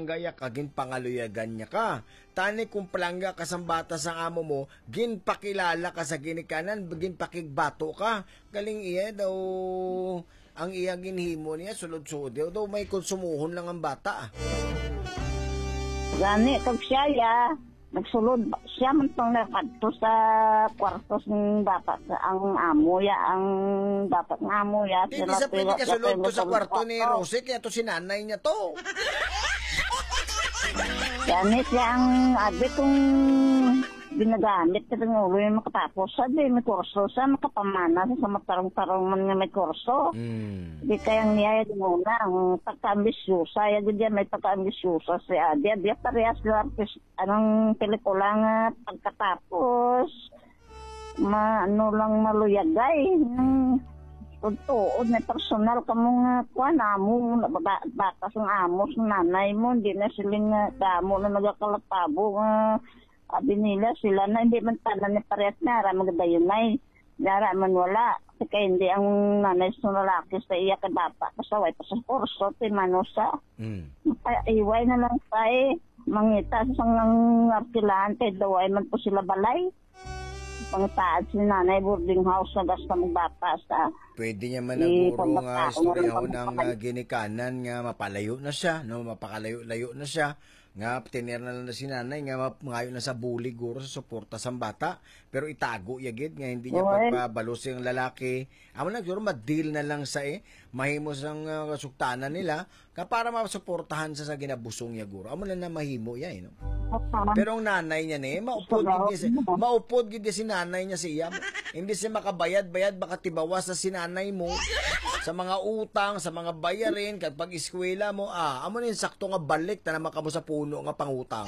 palangga ya ka, ginpangaluyagan niya ka. Tani kung palangga ka sa bata sa amo mo, ginpakilala ka sa ginikanan, ginpakigbato ka. Galing iya daw, ang iya ginhimo niya, sulod-sulod daw may konsumuhon lang ang bata. Gani, kag siya ya, nagsulod, siya man itong nakadto sa kwarto ng dapat ang amo ya, ang dapat ng amo ya. Hindi sa pwede kasulod to sa kwarto ni Rose, kaya to si nanay niya to. Gani siya ang abi kong ginagamit ka ng ulo yung makatapos. Sabi, may kurso sa makapamana sa matarong-tarong man nga may kurso. Di kayang niya yung muna, ang pagka-ambisyusa. Yan din may pagka-ambisyusa si Adi. Adi, parehas lang anong pelikula nga pagkatapos. Ano lang maluyagay. Tuod may personal ka mong kuwan, amo, batas ng amo, ng nanay mo. Hindi na siling damo na nagkakalapabo abi nila sila na hindi man tala ni parehas na magdayon na Yara man wala. Kaya hindi ang nanay sa lalaki sa iya ka dapat pasaway pa sa kurso timanusa. Iway na lang sa mangita sa ng arkilahan kay daway man po sila balay. Pangtaad si nanay boarding house na gasta mong bata sa pwede niya man naguro nga istoryaho ng ginikanan nga mapalayo na siya, no? Mapakalayo-layo na siya. Nga, tiner na lang na si nanay, nga ngayon na sa bully, guro, sa suporta sa bata. Pero itago yagid, nga hindi niya pagpabalos yung lalaki. Amo na, guro, ma-deal na lang sa mahimo sang suktanan nila, ka para masuportahan sa ginabusong niya, guro. Amo na mahimo yan, no? Pero ang nanay niya maupod gid si nanay niya siya. Hindi siya makabayad-bayad, baka tibawas sa sinanay mo sa mga utang, sa mga bayarin, kapag eskwela mo, amo na yung sakto nga balik na naman ka mo sa puno nga pangutang.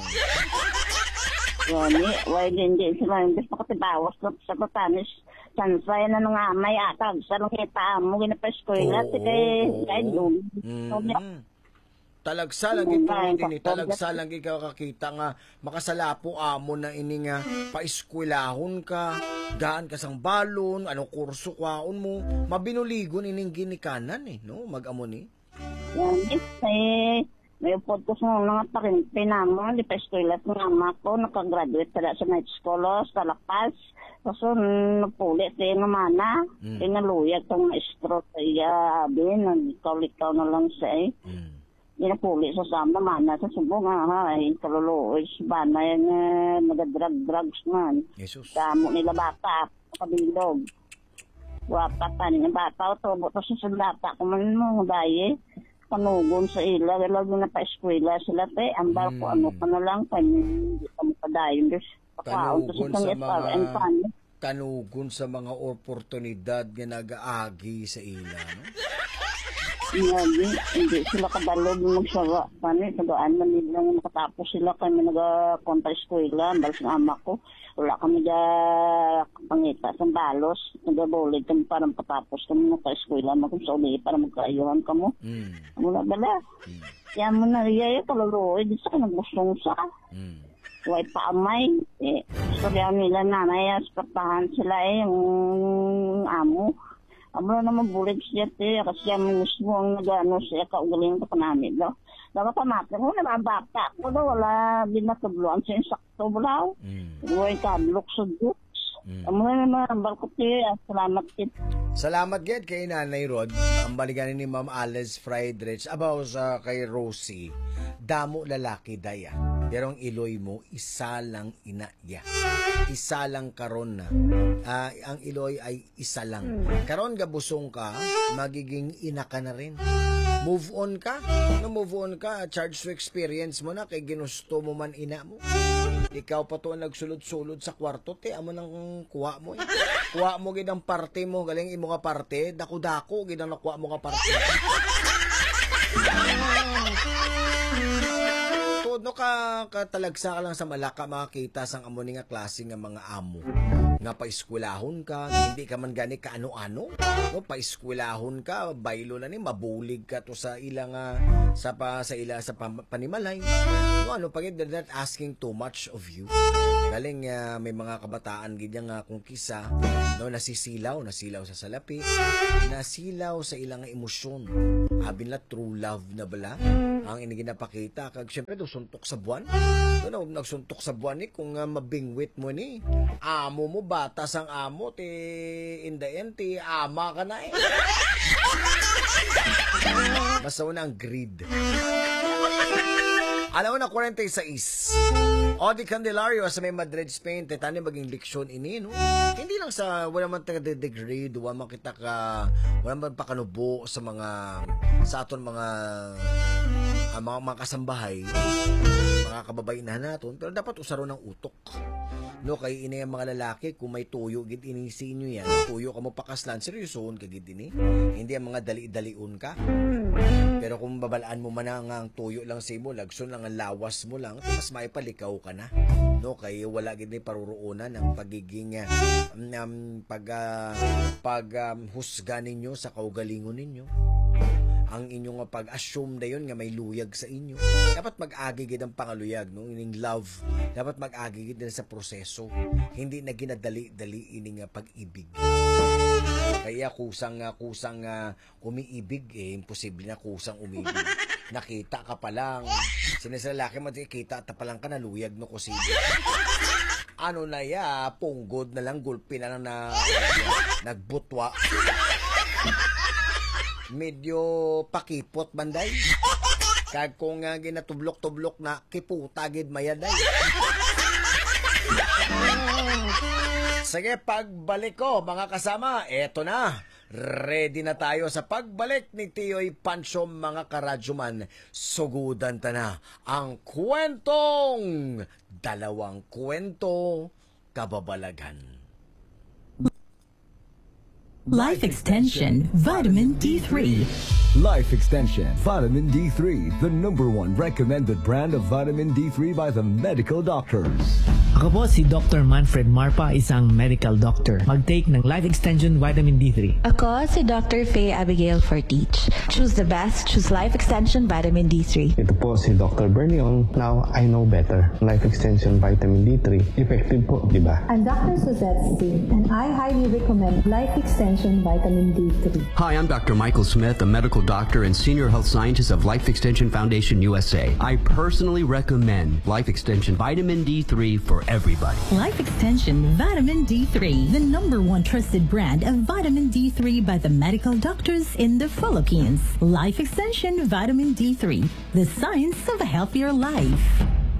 Why hindi sila hindi makatibawas sa patanis. Sansay na nung amay atag sa nung kita mo ginapa-eskwela, kay doon. Talagsa lang ito din, talagsa lang ikaw kakita nga makasalapo amo na ini nga paeskwelahon ka, gaan ka sang balon, anong kurso kwaon mo, mabinuligon ining ginikanan no, mag-amo ni. May upod ko sa mga parinti naman, di pa-eskwela ng ama ko, nakagraduate pala sa night school, sa Lapas. Kaso napulit din naman na, pinaluyag itong maestro sa iya, nagkaw-likaw na lang siya Inapuli sa sama mana sa subong kaluluoy bana yan nagadrag-drugs man. Damo nila bata, kabilog. Wapa pa niya bata o tubo to sa sundata kuman mo daye. Panugon sa ila, lalo na pa-eskwela sila ambal ko ano pa na lang hindi ka mapadayon. Kanugon sa mga oportunidad nga nag-aagi sa ila, no? Hindi sila kadalog magsawa. Kadaan man nila nakatapos sila kami nag-kontra-eskwela. Balas ng ama ko. Wala kami pangita sa balos. Nag-abulig kami parang patapos kami naka-eskwela. Kung sa uli para magkaayuhan ka mo. Wala bala. Yan mo na riya kaluluoy. Di sa nagbusong sa. Huwag paamay. Storya nila nanay. Aspartahan sila yung amo. Amo na mabulig siya kasi siya mismo ang nag-ano siya kaugaling pa namin daw. Dapat pamatin ko na bata ko daw wala binatubluan siya yung sakto bulaw. Huwag kablok sa Diyos. Amo na naman balkot siya. Salamat kit. Salamat gid kay Nanay Rod. Ang baliganin ni Ma'am Alice Friedrich about sa kay Rosie. Damo lalaki daya. Pero ang iloy mo, isa lang inaya. Isa lang karon na. Ang iloy ay isa lang. Karon gabusong ka, magiging ina ka na rin. Move on ka. No, move on ka. Charge to experience mo na kay ginusto mo man ina mo. Ikaw pa to nagsulod-sulod sa kwarto. Amo nang kuha mo. Kuha mo gid ang parte mo. Galing imo ka parte. Dako-dako gid ang nakuha mo ka parte. No katalagsa ka lang sa Malaka makakita sang amo ni nga klase nga mga amo nga paeskwelahon ka hindi ka man gani ka ano-ano no paeskwelahon ka baylo na ni mabulig ka to sa ilang sa panimalay no ano pagid they're not asking too much of you galing may mga kabataan gid nga kung kisa no nasilaw sa salapi nasilaw sa ilang emosyon abin la true love na bala ang iniginapakita kag syempre do suntok sa buwan. Doon nagsuntok sa buwan ni kung mabingwit mo ni. Amo mo batas ang amo ti in the end ti ama ka na eh. Basta una ang greed. Alam mo na 46. Odi Candelario sa may Madrid, Spain, tani maging leksyon ini, no? Hindi lang sa wala man taga-degrade, wala man kita ka, wala man pakanubo sa mga sa aton mga kasambahay, mga kababayan naton, pero dapat usaro ng utok. No, kay ini ang mga lalaki kung may tuyo gid inisi inyo yan, tuyo ka mo pakaslan, seryosoon ka gid ini. Hindi ang mga dali-daliun ka. Pero kung babalaan mo man ang tuyo lang sa imo, lagson lang ang lawas mo lang, mas maipalikaw ka na. No, kay wala gid ni paruruonan ng pagiging husga ninyo sa kaugalingon ninyo. Ang inyong pag-assume na yun nga may luyag sa inyo. Dapat mag-agigid ang pangaluyag, no? Ining love. Dapat mag-agigid din sa proseso. Hindi na ginadali-dali ining pag-ibig. Kaya kusang umiibig, imposible na kusang umibig. Nakita ka pa lang. Sinasalaki mo, kita pa lang ka na luyag no kusili. Ano na ya, punggod na lang, gulpi na lang na nagbutwa. Medyo pakipot banday. Kag kung ginatublok-tublok na kiputagid mayaday. Sige, pagbalik ko mga kasama, eto na. Ready na tayo sa pagbalik ni Tioy Pancho mga karadyoman. Sugudan ta na ang kwentong dalawang kwento kababalagan. Life Extension Vitamin D3. Life Extension Vitamin D3, the #1 recommended brand of vitamin D3 by the medical doctors. Ako po si Dr. Manfred Marpa, isang medical doctor. Mag-take ng Life Extension Vitamin D3. Ako si Dr. Faye Abigail Fortich. Choose the best. Choose Life Extension Vitamin D3. Ito po si Dr. Bernie Ong. Now I know better. Life Extension Vitamin D3. Effective po, di ba? I'm Dr. Suzette Singh, and I highly recommend Life Extension Vitamin D3. Hi, I'm Dr. Michael Smith, a medical doctor and senior health scientist of Life Extension Foundation USA. I personally recommend Life Extension Vitamin D3 for everybody. Life Extension Vitamin D3, the #1 trusted brand of vitamin D3 by the medical doctors in the Philippines. Life Extension Vitamin D3, the science of a healthier life.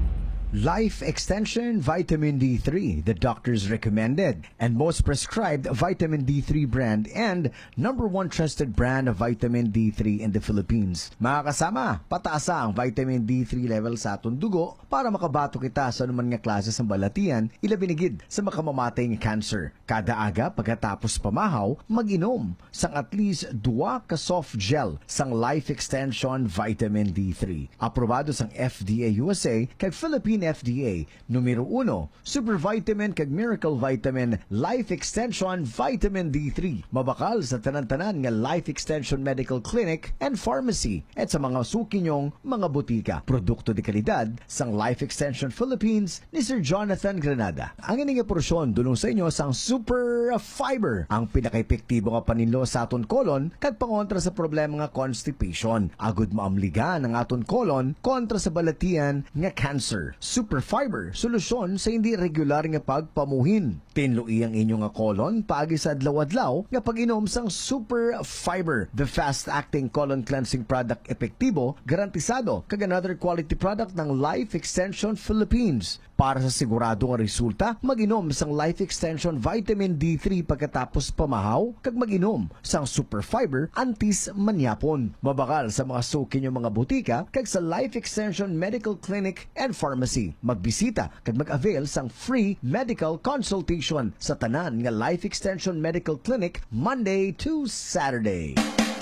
Life Extension Vitamin D3, the doctor's recommended and most prescribed vitamin D3 brand and #1 trusted brand of vitamin D3 in the Philippines. Mga kasama, pataasa ang vitamin D3 level sa atong dugo para makabato kita sa anuman nga klase ng balatian, ilabinigid sa makamamatay nga cancer. Kada aga pagkatapos pamahaw, mag-inom sang at least 2 ka soft gel sang Life Extension Vitamin D3. Aprobado sang FDA USA kag Philippine FDA. Numero 1, Super Vitamin kag Miracle Vitamin Life Extension Vitamin D3. Mabakal sa tanan-tanan nga Life Extension Medical Clinic and Pharmacy at sa mga suki nyong mga butika. Produkto de kalidad sang Life Extension Philippines ni Sir Jonathan Granada. Ang ining porsyon dulong sa inyo sang Super Fiber, ang pinaka-epektibo nga paninlo sa aton kolon kag pangontra sa problema nga constipation. Agud maamligan ang aton kolon kontra sa balatian nga cancer. Super Fiber, solusyon sa hindi regular nga pagpamuhin. Tinlui ang inyong nga kolon paagi sa adlaw-adlaw nga pag-inom sang Super Fiber, the fast-acting colon cleansing product epektibo, garantisado kag another quality product ng Life Extension Philippines. Para sa sigurado nga resulta, mag-inom sang Life Extension Vitamin D3 pagkatapos pamahaw, kag mag-inom sang Super Fiber antis manyapon. Mabakal sa mga suki nyo mga butika, kag sa Life Extension Medical Clinic and Pharmacy. Magbisita kag mag-avail sang free medical consultation sa tanan nga Life Extension Medical Clinic Monday to Saturday.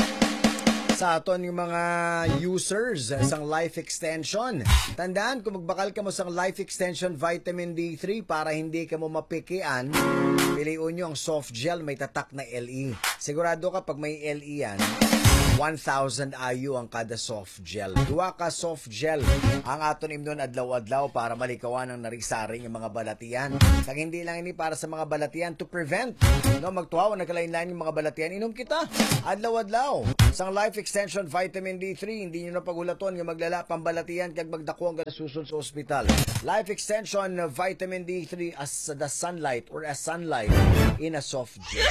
Sa aton yung mga users sang Life Extension, tandaan kung magbakal ka mo sang Life Extension Vitamin D3 para hindi ka mo mapikian, piliun nyo ang soft gel may tatak na LE. Sigurado ka pag may LE yan, 1,000 IU ang kada soft gel. Duwa ka soft gel ang aton imnon adlaw-adlaw para malikawan ang narisaring ang mga balatian. Kag hindi lang ini para sa mga balatian to prevent no magtuhaw nagkalain-lain yung mga balatian, inom kita adlaw-adlaw sang Life Extension Vitamin D3. Hindi nyo na pagulaton nga maglala pambalatian kag magdako ang susun sa ospital. Life Extension Vitamin D3 as the sunlight or as sunlight in a soft gel.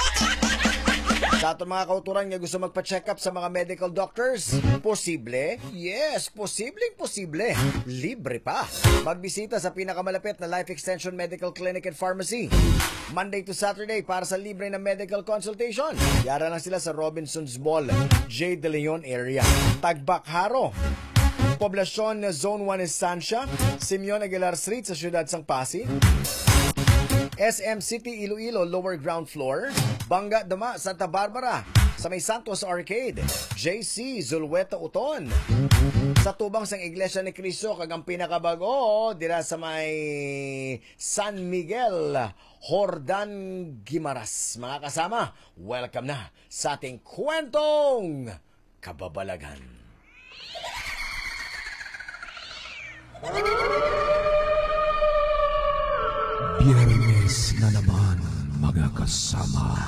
Sa ato mga kauturan nga gusto magpa-check up sa mga medical doctors, posible? Yes, posible. Libre pa. Magbisita sa pinakamalapit na Life Extension Medical Clinic and Pharmacy. Monday to Saturday para sa libre na medical consultation. Yara lang sila sa Robinsons Mall, J. De Leon area. Tagbakharo. Poblasyon Zone 1 Estancia, Simeon Aguilar Street sa Siyudad Sang Pasig. SM City Iloilo lower ground floor, Bangga Dama Santa Barbara sa may Santos Arcade, JC Zulweta Uton. Sa tubang sang Iglesia ni Cristo kag ang pinakabago dira sa may San Miguel, Jordan Guimaras. Mga kasama, welcome na sa ating kwentong kababalaghan. Biyernes na naman, mga kasama.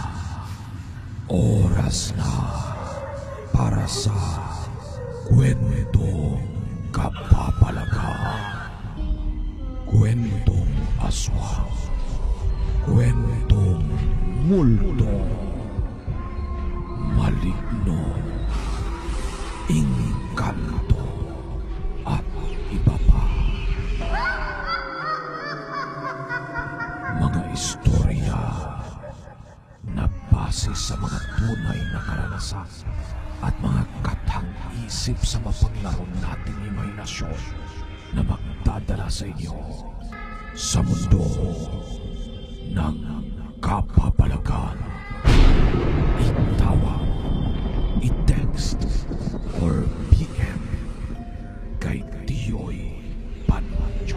Oras na para sa kwentong kapapalagan. Kwentong aswang. Kwentong multo. Maligno. Engkanto. At iba pa. Mga istorya na base sa mga tunay na karanasan at mga katang-isip sa mapaglaron nating imahinasyon na magdadala sa inyo sa mundo ng kapapalagan. Itawag, i-text, or PM kay Tiyoy Pancho.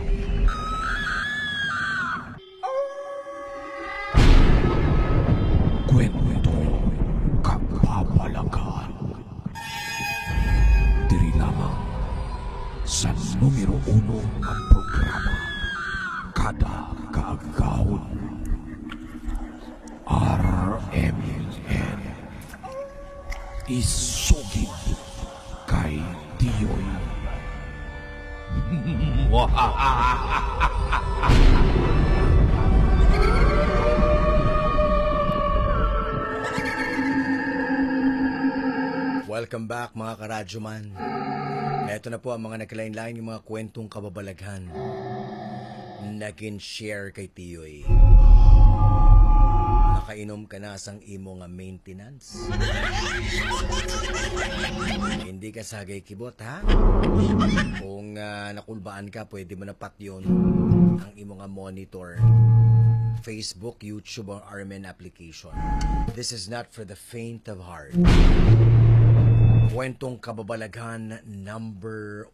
Diri lamang sa numero 1 ang programa kada kaagahon. RMN Isugid kay Tiyoy. Welcome back mga karadyoman. Ito na po ang mga nagkalain-lain yung mga kwentong kababalaghan naging share kay Tiyoy. Nakainom ka na sang imo nga maintenance? Hindi ka sagay kibot, ha? Kung nakulbaan ka, pwede mo na patyon ang imo nga monitor. Facebook, YouTube, or RMN application. This is not for the faint of heart. Kwentong kababalaghan number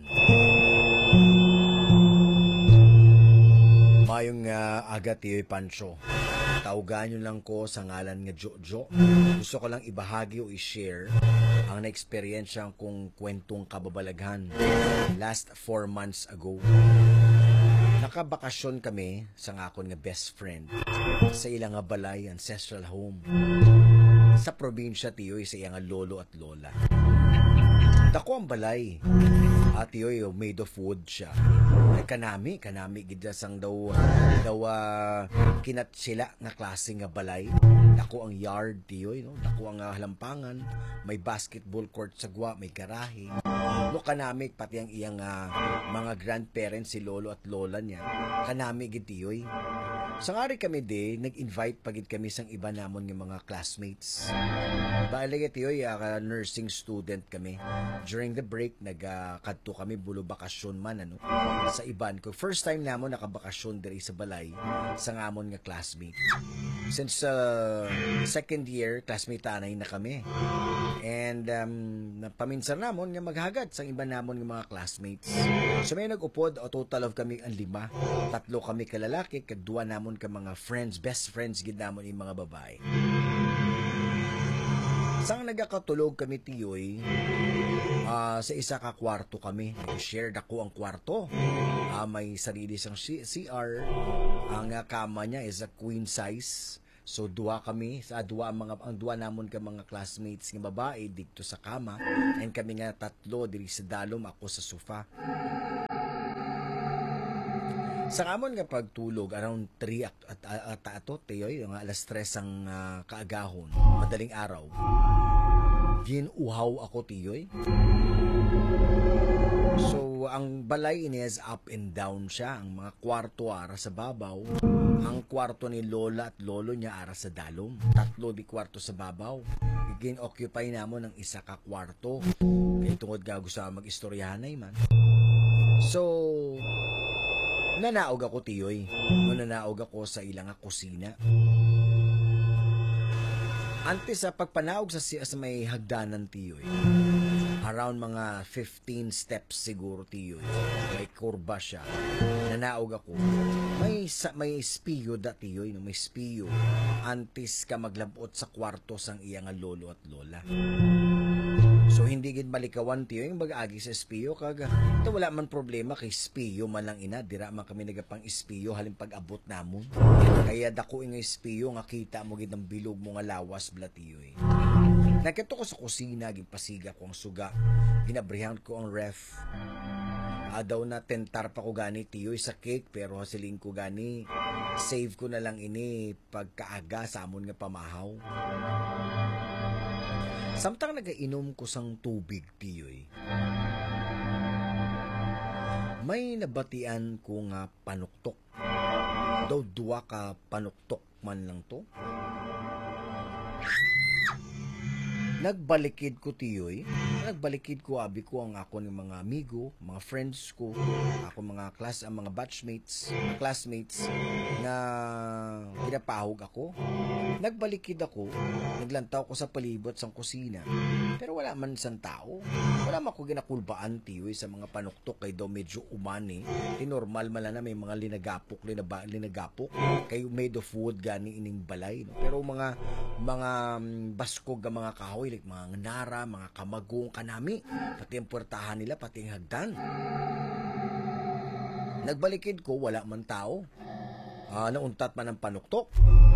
1. Mayong aga Tiyoy Pancho. Taugan nyo lang ko sa ngalan nga Jojo. Gusto ko lang ibahagi o i-share ang na-experience kong kwentong kababalaghan last 4 months ago. Nakabakasyon kami sa akon nga best friend sa ilang nga balay ancestral home sa probinsya Tiyoy sa iyang lolo at lola. Dako ang balay at Tiyoy made of wood siya. Ay kanami gid sang daw kinat sila nga klase nga balay. Dako ang yard Tiyoy, no? Dako ang halampangan, may basketball court sa gwa, may garahe. No kanami pati ang iyang mga grandparents si lolo at lola niya. Kanami gid Tiyoy. Sangari kami nag-invite pagid kami sang iba namon nga mga classmates. Bali Tiyoy, nursing student kami. During the break nagkadto kami bulo bakasyon man sa iban ko. First time namon nakabakasyon diri sa balay sa ngamon nga classmate. Since second year classmate anay na kami. And paminsan namon nga maghagad sa iba namon nga mga classmates. So may nag-upod, total of kami ang 5. 3 kami kalalaki, kag 2 namon ka mga friends, best friends gid namon yung mga babae. Sang nagakatulog kami tiyoy, sa isa ka kwarto kami. Shared ako ang kwarto. May sarili siyang CR. Ang kama niya is a queen size. So duwa kami, ang duwa namon ka mga classmates ng babae dito sa kama, and kami nga tatlo diri sa dalom, ako sa sofa. Sa kamon nga pagtulog around 3 at ato tiyoy, nga alas 3 ang kaagahon, madaling araw. Ginuhaw ako tiyoy. So ang balay ini is up and down siya, ang mga kwarto ara sa babaw. Ang kwarto ni lola at lolo niya ara sa dalom. 3 di kwarto sa babaw. Gin-occupy namon ng isa ka kwarto. Kaya tungod ga gusto mag-istoryahanay man. So, nanaog ako tiyoy. Nanaog ako sa ilang kusina. Antes sa pagpanaog sa may hagdanan tiyoy. Around mga 15 steps siguro tiyoy. May kurba siya. Nanaog ako. May espiyo tiyoy, no? May espiyo. Antes ka maglabot sa kwarto sang iyang lolo at lola. So hindi gid balikawan tiyo yung mag-agi sa espiyo kaga. Ito wala man problema kay espiyo man lang ina, dira man kami nagapang espiyo halin pag-abot namon. Kaya dako nga espiyo nga kita mo gid ang bilog mo nga lawas bla tiyo. Nakita ko sa kusina, ginpasiga ko ang suga. Ginabrihan ko ang ref. Daw na tentar pa ko gani tiyoy sa cake, pero hasiling ko gani save ko na lang ini pagkaaga sa amon nga pamahaw. Samtang nagainom ko sang tubig tiyoy, may nabatian ko nga panuktok. Daw duwa ka panuktok man lang to. Nagbalikid ko tiyoy. Nagbalikid ko abi ko ang ako ng mga amigo, mga friends ko, ako mga mga batchmates, classmates na pinapahog ako. Nagbalikid ako, naglantaw ko sa palibot sang kusina. Pero wala man sang tao. Wala man ko ginakulbaan tiyoy sa mga panuktok kay daw medyo umani. Normal man lang na may mga linagapok kay made of wood gani ining balay, no? Pero mga baskog ga mga kahoy like mga nara, mga kamagong kanami, pati ang puwertahan nila, pati ang hagdan. Nagbalikid ko, wala man tao. Nauntat man ang panuktok.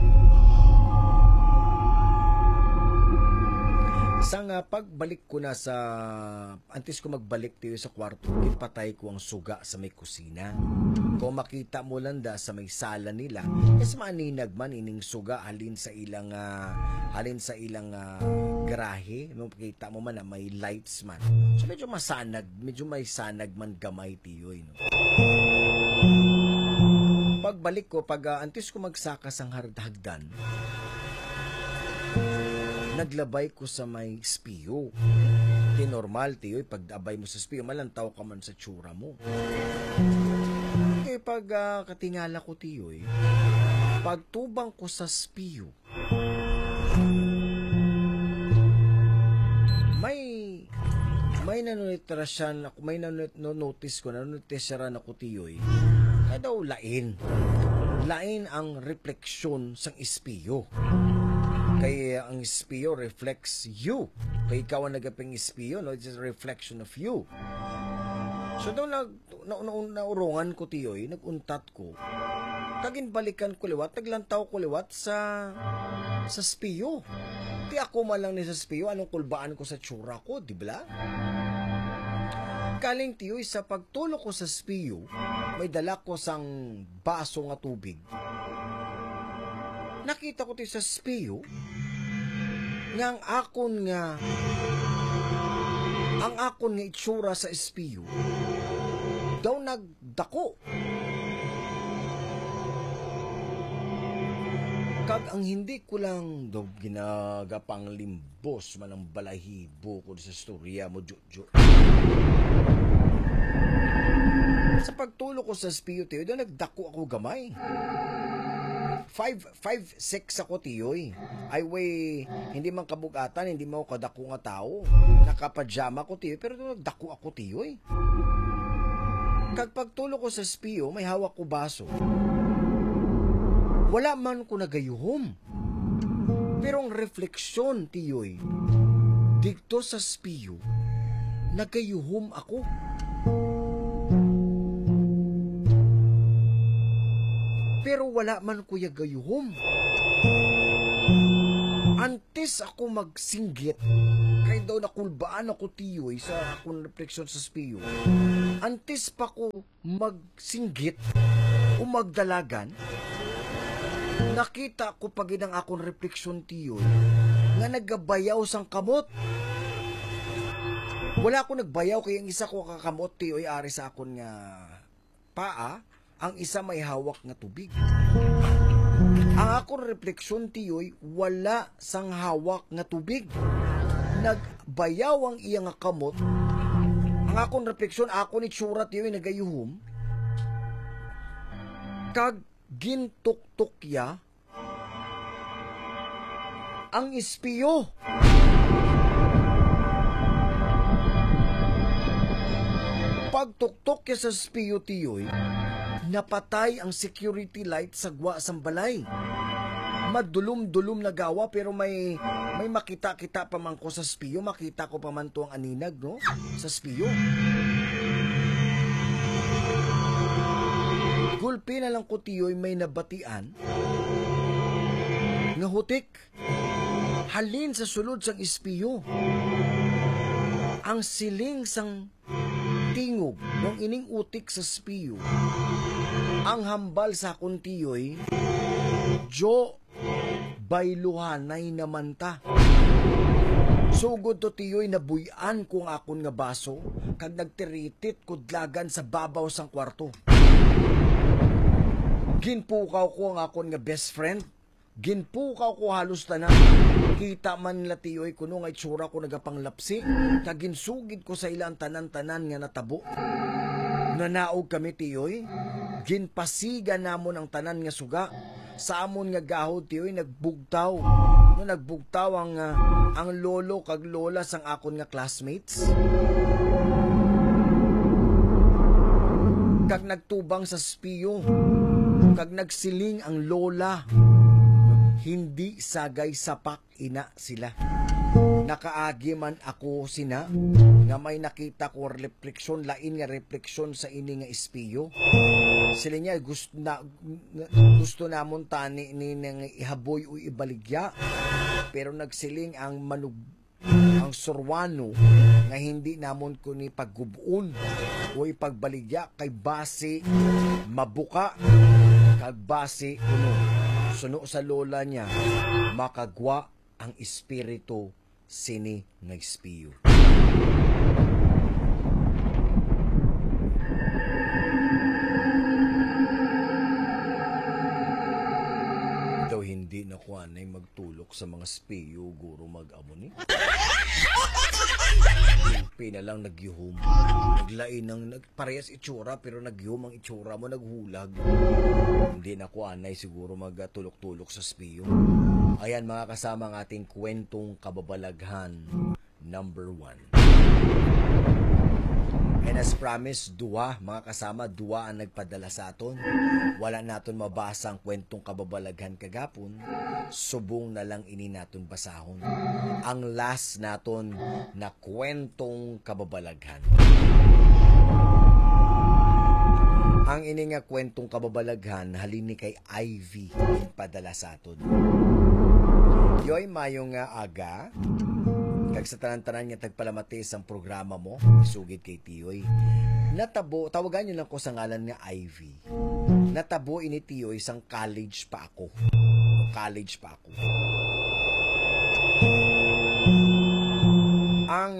Sa nga pagbalik ko na sa antes ko magbalik tiyo sa kwarto, ipatay ko ang suga sa may kusina. Kung makita mo landa sa may sala nila, is maninag man ining suga halin sa ilang garahe. Makita mo man na may lights man. So medyo may sanag man gamay tiyo, no? Pagbalik ko, antes ko magsaka sang hagdan, naglabay ko sa may espiyo. Di normal tiyo, pag-abay mo sa espiyo, malantaw ka man sa tsura mo. Okay, katingala ko tiyo, pagtubang ko sa espiyo, may nanonotisyaran ako tiyo, kaya daw lain ang refleksyon sang espiyo. Kaya ang espiyo reflects you. Kaya ikaw ang nagaping espiyo, no? It's a reflection of you. So daw naurungan ko tiyoy, naguntat ko. Kagin balikan ko liwat, naglantaw ko liwat sa espiyo. Di ako malang ni sa espiyo, anong kulbaan ko sa tsura ko, di ba? Kaling tiyoy, sa pagtulog ko sa espiyo, may dala ko sang baso nga tubig. Nakita ko tiyo sa espiyo, nga ang akon nga itsura sa espiyo daw nagdako. Kag ang hindi ko lang daw ginagapang limbos man ang balahibo ko sa storya mo, Jojo. Sa pagtulog ko sa espiyo tiyo, daw nagdako ako gamay. 5'6" ako tiyoy. Ay way, hindi man kabugatan, hindi man kadako nga tao. Nakapajama ko tiyoy, pero nagdako ako tiyoy. Kag pagtulog ko sa espiyo, may hawak ko baso. Wala man ko nagayuhom. Pero ang refleksyon, tiyoy, dito sa spiyo, nagayuhom ako. Pero wala man kuya gayuhom. Antes ako magsinggit, kaya daw nakulbaan ako tiyoy sa akong refleksyon sa spiyo. Antes pa ko magsinggit o magdalagan, nakita ko pag inang akong refleksyon tiyoy, nga nagabayaw sang kamot. Wala ako nagbayaw, kaya ang isa ko kakamot tiyoy ari sa akon nga paa, ang isa may hawak nga tubig. Ang akong refleksyon tiyoy, wala sang hawak nga tubig. Nagbayaw ang iya nga kamot. Ang akong refleksyon, ako ni tsura tiyoy nagayuhom. Kag gintuktok ya ang espiyo. Pagtuktok ya sa espiyo tiyoy, napatay ang security light sa gwa sang balay. Madulum-dulum na gawa, pero may makita-kita pa man ko sa spiyo. Makita ko pa man to ang aninag, no? Sa spiyo. Gulpi na lang ko tiyoy may nabatian nga hutik. Halin sa sulod sang espiyo. Ang siling sang tingog ng ining utik sa spiyo, ang hambal sa akong tiyoy, Jo bayluhanay naman ta. Sugod to tiyoy, nabuyan kong akon nga baso, kag nagtiritit kudlagan sa babaw sang kwarto. Ginpukaw ko ang akon nga best friend. Ginpukaw ko halos tanan. Kita man nila tiyoy kuno nga itsura ko nagapanglapsi. Kag ginsugid ko sa ilang tanan-tanan nga natabo. Nanaog kami tiyoy. Ginpasiga namon ang tanan nga suga. Sa amon nga gahod tiyoy nagbugtaw. No nagbugtaw ang lolo kag lola sang akon nga classmates. Kag nagtubang sa spiyo. Kag nagsiling ang lola. Hindi sagay sapak ina sila. Nakaagi man ako sina nga may nakita ko refleksyon, lain nga refleksyon sa ini nga espiyo. Sila niya gusto namon tani ni nang ihaboy o ibaligya, pero nagsiling ang ang surwano nga hindi namon ko ni paggubuon o ipagbaligya kay base mabuka kag base kuno suno sa lola niya makagwa ang espiritu sini nga espiyo. Daw hindi na kuan ay magtulok sa mga espiyo guro mag-amo ni. Pina lang nagyuhom. Naglain ng parehas itsura pero nagyuhom ang itsura mo naghulag. Hindi na kuan ay siguro magtulok-tulok sa espiyo. Ayan mga kasama ang ating kwentong kababalaghan number 1. And as promised, mga kasama, ang nagpadala sa aton. Wala naton mabasa ang kwentong kababalaghan kagapon. Subong na lang ini naton basahon. Ang last naton na kwentong kababalaghan. Ang ini nga kwentong kababalaghan, halini kay Ivy, padala sa aton. Yoy, mayong aga. Kag sa tanan-tanan nga tagpalamatis ang programa mo, sugid kay Tiyoy. Natabo, tawagan niyo lang ko sa ngalan nga Ivy. Natabo ini Tiyoy sang college pa ako. Ang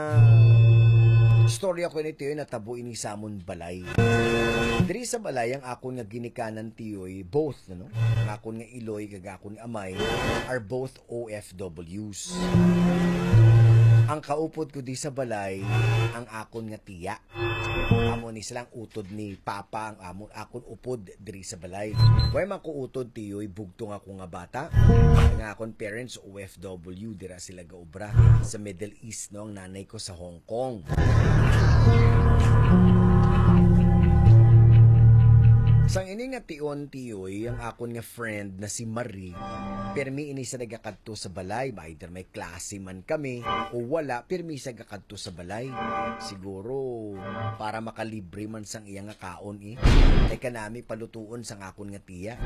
storya ko ni Tiyoy natabo ini samon balay. Diri sa balay ang akon nga ginikanan Tiyoy, both no. Ang akon nga iloy kag akon amay are both OFWs. Ang kaupod ko di sa balay, ang akon nga tiya. Amo ni silang utod ni Papa, ang amon akon upod diri sa balay. Way man ko utod Tiyoy, bugtong ako nga bata. Ang akon parents OFW, dira sila gaobra sa Middle East, no. Ang nanay ko sa Hong Kong. Sang ini Kami nga tiyon-tiyoy, ang akon nga friend na si Marie, permi ini sa nagakadto sa balay, either may klase man kami o wala, permi sa nagakadto sa balay. Siguro, para makalibre man sang iya nga kaon ay kanami palutuon sang akon nga tiya.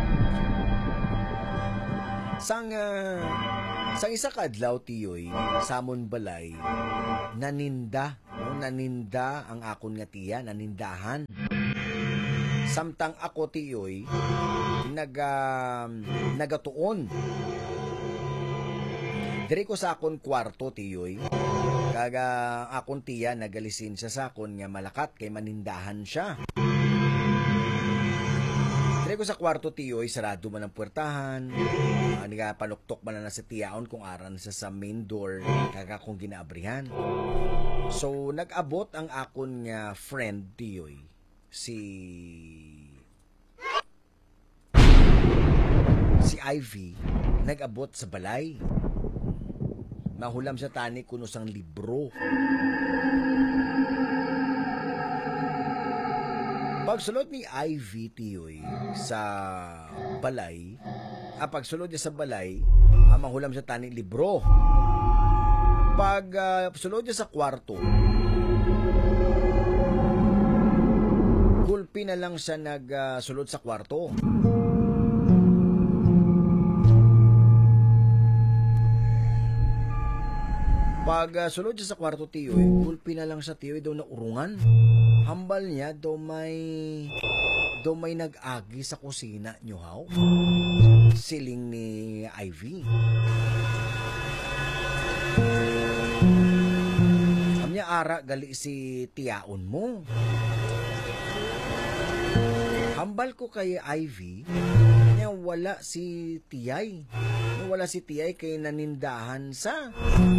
Sang isa kadlaw tiyoy, samon balay, naninda ang akon nga tiya, nanindahan. Samtang ako tiyoy, nagatuon. Diri ko sa akon kwarto tiyoy, kaga akon tiya nagalisin siya sa akon nga malakat kay manindahan siya. Diri ko sa kwarto tiyoy, sarado man ang puwertahan, panuktok man na sa tiyaon kung aran sa main door, kaga kong ginaabrihan. So, nag-abot ang akon nga friend tiyoy, si Ivy, nag-abot sa balay. Mahulam sa tani kuno sang libro. Pagsulod ni Ivy tiyoy sa balay, pagsulod niya sa balay, mahulam sa tani libro. Pag sulod niya sa kwarto, gulpi na lang siya nagsulod sa kwarto. Pag sulod siya sa kwarto tiyoy, gulpi na lang sa tiyoy daw na urungan. Hambal niya daw may nag-agi sa kusina nyo haw. Siling ni Ivy. Amnya ara gali si tiyaon mo. Hambal ko kay Ivy, niya wala si tiyay. Wala si tiyay kay nanindahan sa.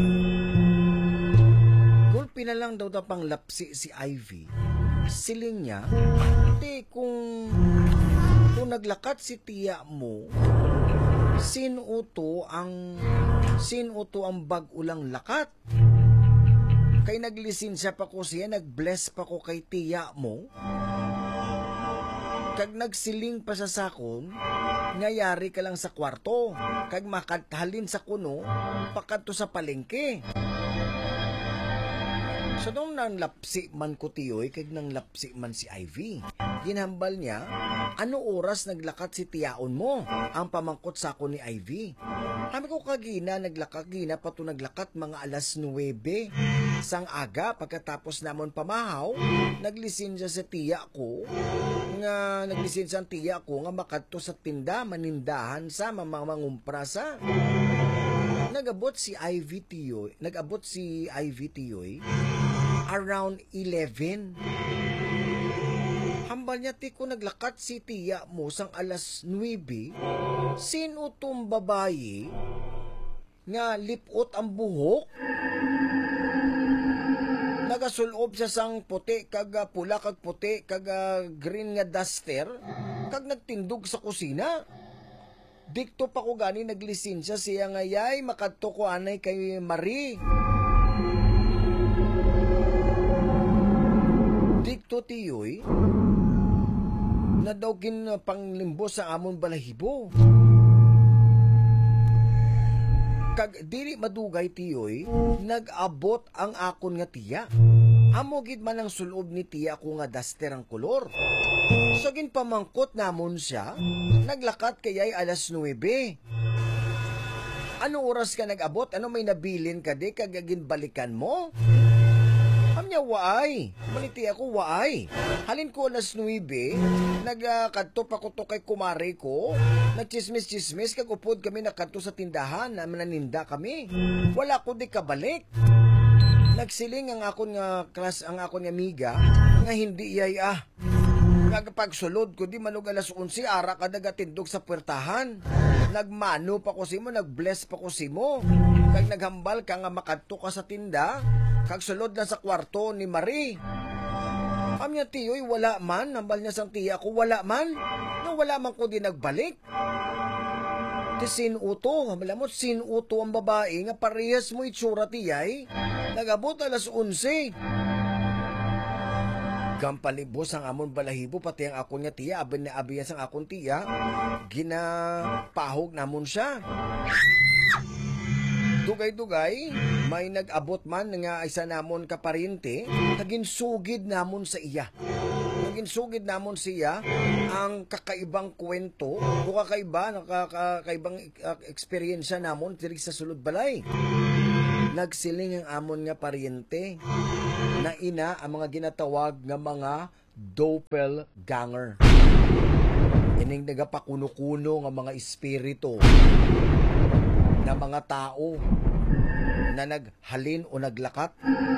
Gulpi na lang daw pang lapsi si Ivy. Siling niya, kung naglakat si tiya mo, sinuto ang bag-ulang lakat. Kay naglisensya pa ko siya, nag-bless pa ko kay tiya mo. Kag nagsiling pa sa sakon, ngayari ka lang sa kwarto. Kag makathalin sa kuno, pakadto sa palengke. So nung nanglapsi man ko tiyoy, kag nanglapsi man si Ivy, ginhambal niya, ano oras naglakat si tiyaon mo? Ang pamangkot sa ako ni Ivy. Kami ko kagina, pato naglakat mga alas 9. Sang aga, pagkatapos namon pamahaw, naglisensya sa tiya ko, nga makadto sa tinda, manindahan sa mamangumpra sa. Nagabot si Ivy tiyoy, around 11. Hambal niya ko naglakat si tiya mo sang alas 9. Sino tong babae nga lipot ang buhok? Nagasulob siya sang puti kag pula kag puti kag green nga duster kag nagtindog sa kusina. Dikto pa ko gani naglisensya siya ngayay makadto ko anay kay Marie. Dikto tiyoy na daw kin panglimbo sa amon balahibo. Kag dili madugay tiyoy, nag-abot ang akon nga tiya. Amo gid man ang sulob ni tiya ko nga duster ang kolor. So ginpamangkot namon siya, naglakat kaya'y alas 9. Ano oras ka nag-abot? Ano may nabilin ka di kagagin balikan mo? Amnya waay. Baliti ako waay. Halin ko alas 9, nagkadto pa ko to kay kumari ko. Nagchismis-chismis kag upod kami nakadto sa tindahan na naninda kami. Wala ko di kabalik. Nagsiling ang akon nga amiga nga hindi iyay Nagpagsulod ko di manog alas 11 ara ka nagatindog sa puwertahan. Nagmano pa ko simo, nagbless pa ko simo. Kag naghambal ka nga makadto ka sa tinda, kag sulod lang sa kwarto ni Marie. Amya tiyoy wala man, hambal niya sang tiya ko wala man. No wala man ko di nagbalik. Ti sinuto, hambal mo sinuto ang babae nga parehas mo itsura tiyay. Nagabot alas 11. Gampalibos ang amon balahibo, pati ang akon nga tiya, abin na abiyas ang akon tiya, ginapahog namon siya. Dugay-dugay, may nag-abot man nga isa namon kaparyente, naginsugid namon sa iya. Naginsugid namon siya ang kakaibang kwento o kakaibang eksperyensya namon diri sa sulod balay. Nagsiling ang amon nga paryente na ina ang mga ginatawag nga mga doppelganger. Ining nagapakuno-kuno nga mga espiritu na mga tao na naghalin o naglakat.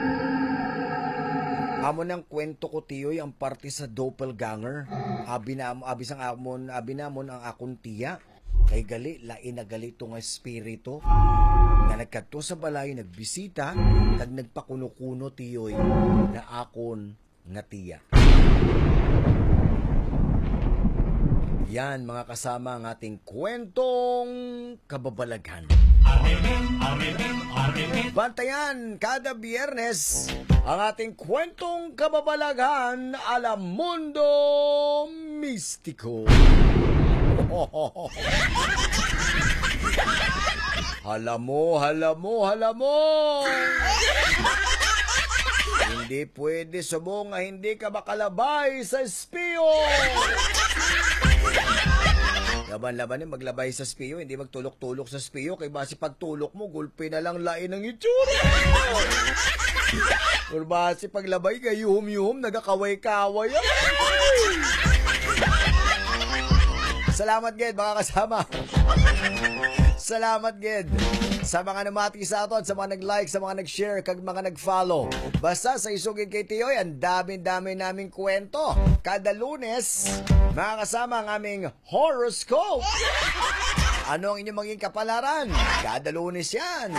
Amo ng kwento ko tiyoy ang parte sa doppelganger. Abi namon ang akong tiya kay gali lain na gali tong espiritu na nagkadto sa balay, nagbisita, kag nagpakuno-kuno tiyoy na akon nga tiya. Yan mga kasama ang ating kwentong kababalaghan. Bantayan kada Biyernes ang ating kwentong kababalaghan ala Mundo Mistiko. Halamo. Hindi pwede subong nga hindi ka makalabay sa espiyo. Laban-laban maglabay sa espiyo, hindi magtulok-tulok sa espiyo, kay base pagtulok mo, gulpi na lang lain ng itsura. Or base paglabay, gayuhum-yuhum, nagakaway-kaway. Salamat, Ged, mga kasama. Salamat, Ged. Sa mga namati sa aton, sa mga nag-like, sa mga nag-share, kag mga nag-follow. Basta sa isugin kay Tiyoy, ang dami-dami naming kwento. Kada Lunes, mga kasama ang aming horoscope. Ano ang inyong maging kapalaran? Kada Lunes yan.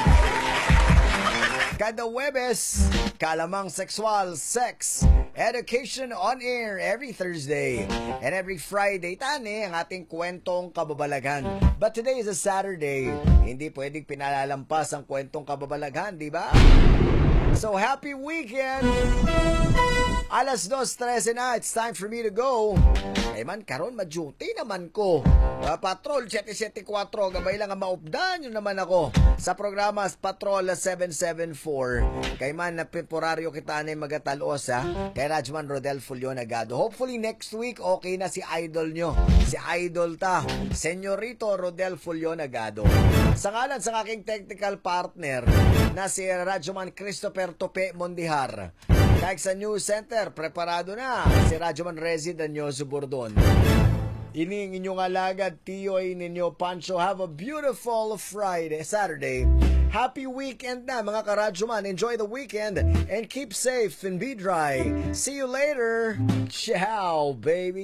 Kada Huwebes, kalamang sexual, sex, education on air every Thursday. And every Friday, tani ang ating kwentong kababalagan. But today is a Saturday. Hindi pwedeng pinalalampas ang kwentong kababalaghan, di ba? So, happy weekend! Alas 2:13 na, it's time for me to go. Ay man, karon ma-duty naman ko. Patrol 774, gabay lang ang maupdan yun naman ako. Sa programa Patrol 774. Kay man, na temporaryo kita na magatalos ha. Kay Rajman Rodel Fulio Nagado. Hopefully next week, okay na si idol nyo. Si idol ta, Senyorito Rodel Fulio Nagado. Sa ngalan sa aking technical partner na si Rajman Christopher Tope Mondihar. Kahit sa News Center, preparado na si Radyoman Rezi Danyoso Bordon. Ining inyong alagad, Tiyoy ninyo Pancho. Have a beautiful Saturday. Happy weekend na mga karadyoman. Enjoy the weekend and keep safe and be dry. See you later. Ciao, baby.